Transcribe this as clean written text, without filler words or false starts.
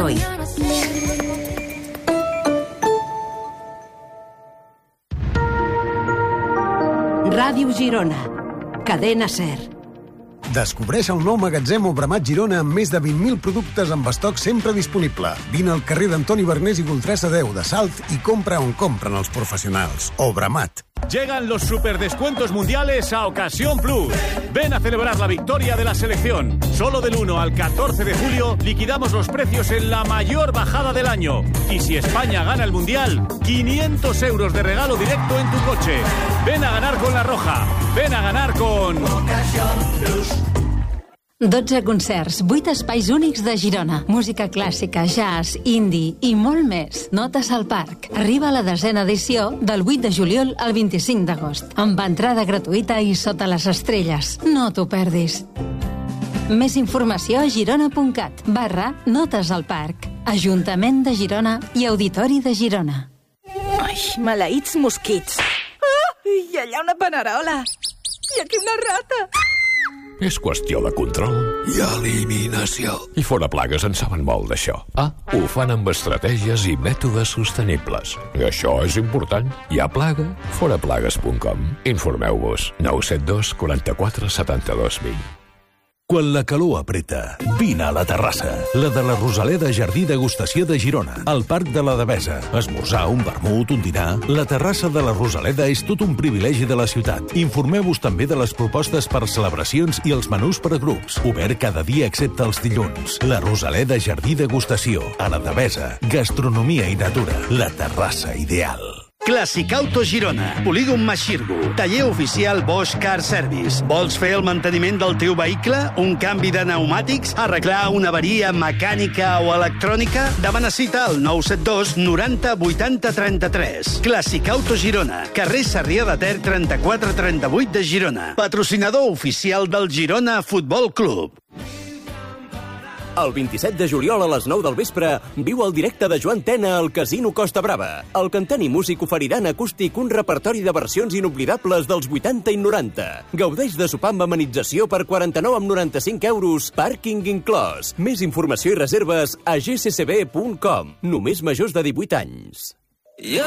Rajoy. Ràdio Girona. Cadena SER. Descobreix el nou magatzem Obramat Girona amb més de 20.000 productes amb estoc sempre disponible. Vine al carrer d'Antoni Bernés i Goltrassa 10 de Salt i compra on compren els professionals. Obramat. Llegan los superdescuentos mundiales a Ocasión Plus. Ven a celebrar la victoria de la selección. Solo del 1 al 14 de julio liquidamos los precios en la mayor bajada del año. Y si España gana el Mundial, 500 euros de regalo directo en tu coche. Ven a ganar con La Roja. Ven a ganar con Ocasión Plus. 12 concerts, 8 espais únics de Girona. Música clàssica, jazz, indie i molt més. Notes al Parc. Arriba la 10ª edició del 8 de juliol al 25 d'agost. Amb entrada gratuïta i sota les estrelles. No t'ho perdis. Més informació a girona.cat/Notes al Parc. Ajuntament de Girona i Auditori de Girona. Ai, maleïts mosquits. I allà una panerola. I aquí una rata. És qüestió de control i eliminació. I Fora Plagues en saben molt d'això. Ho fan amb estratègies i mètodes sostenibles. I això és important. Hi ha plaga? Foraplagues.com. Informeu-vos. 972 44 72 20. Quan la calor apreta, vine a la Terrassa, la de la Rosaleda Jardí Degustació de Girona, al Parc de la Devesa. Esmorzar, un vermut, un dinar... La Terrassa de la Rosaleda és tot un privilegi de la ciutat. Informeu-vos també de les propostes per celebracions i els menús per a grups. Obert cada dia excepte els dilluns. La Rosaleda Jardí Degustació, a la Devesa. Gastronomia i natura. La Terrassa ideal. Classicauto Girona, Polígon Maxirgo, taller oficial Bosch Car Service. Vols fer el manteniment del teu vehicle? Un canvi de pneumàtics? Arreglar una avaria mecànica o electrònica? Demana cita al 972 90 80 33. Classicauto Girona, carrer Sarrià de Ter 34 38 de Girona. Patrocinador oficial del Girona Futbol Club. El 27 de juliol a les 9 del vespre viu el directe de Joan Tena al Casino Costa Brava. El cantant i músic oferiran acústic un repertori de versions inoblidables dels 80 i 90. Gaudeix de sopar amb amenització per 49,95 euros, pàrquing inclòs. Més informació i reserves a gccb.com. Només majors de 18 anys.